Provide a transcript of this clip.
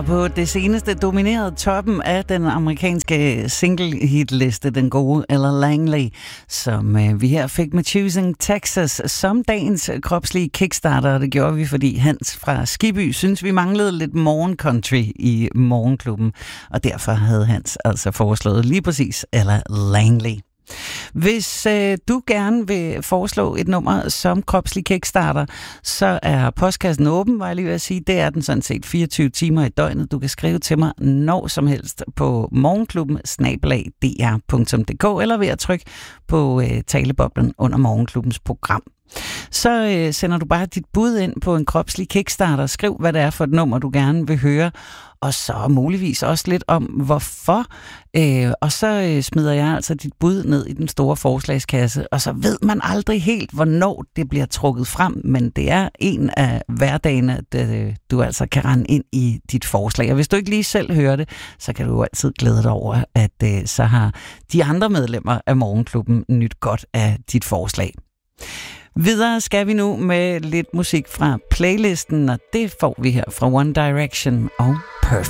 har på det seneste domineret toppen af den amerikanske single-hitliste, den gode Ella Langley, som vi her fik med Choosing Texas som dagens kropslige kickstarter. Det gjorde vi, fordi Hans fra Skibby synes, vi manglede lidt morgencountry i morgenklubben, og derfor havde Hans altså foreslået lige præcis Ella Langley. Hvis du gerne vil foreslå et nummer som kropslig kickstarter, så er postkassen åben, var jeg lige ved at sige. Det er den sådan set 24 timer i døgnet. Du kan skrive til mig når som helst på morgenklubben@dr.dk eller ved at trykke på taleboblen under morgenklubbens program. Så sender du bare dit bud ind på en kropslig kickstarter. Skriv, hvad det er for et nummer, du gerne vil høre. Og så muligvis også lidt om, hvorfor. Og så smider jeg altså dit bud ned i den store forslagskasse. Og så ved man aldrig helt, hvornår det bliver trukket frem. Men det er en af hverdagene, at du altså kan rende ind i dit forslag. Og hvis du ikke lige selv hører det, så kan du jo altid glæde dig over, at så har de andre medlemmer af Morgenklubben nyt godt af dit forslag. Videre skal vi nu med lidt musik fra playlisten, og det får vi her fra One Direction og Perfect.